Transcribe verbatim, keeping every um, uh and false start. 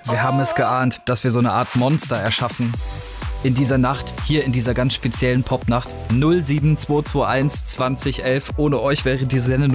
Wir haben es geahnt, dass wir so eine Art Monster erschaffen. In dieser Nacht, hier in dieser ganz speziellen Popnacht. null sieben zwei zwei eins zwanzig elf. Ohne euch wäre diese Sendung